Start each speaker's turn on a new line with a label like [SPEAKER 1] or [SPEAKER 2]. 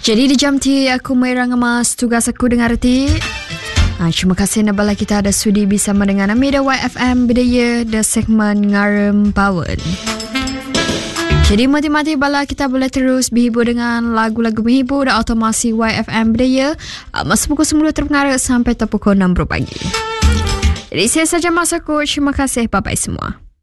[SPEAKER 1] Jadi di jam ti aku merang emas tugas aku dengar ti. Terima kasih Nabala kita ada sudi bisa mendengar Media YFM Bidaya the segmen Ngarem Power. Jadi mati-mati bala kita boleh terus berhibur dengan lagu-lagu menghibur dan otomasi YFM Bidaya masa pukul 10 terpengaruh sampai pukul 6 pagi. Jadi saya saja masaku. Terima kasih bye-bye semua.